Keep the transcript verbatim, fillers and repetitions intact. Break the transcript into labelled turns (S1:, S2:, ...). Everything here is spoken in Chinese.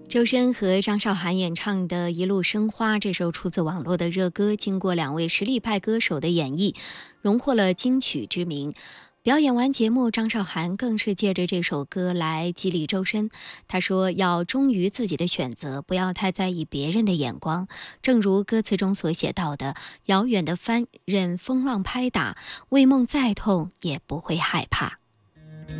S1: 周深和张韶涵演唱的《一路生花》这首出自网络的热歌，经过两位实力派歌手的演绎，荣获了金曲之名。表演完节目，张韶涵更是借着这首歌来激励周深。他说要忠于自己的选择，不要太在意别人的眼光。正如歌词中所写到的，遥远的帆任风浪拍打，为梦再痛也不会害怕。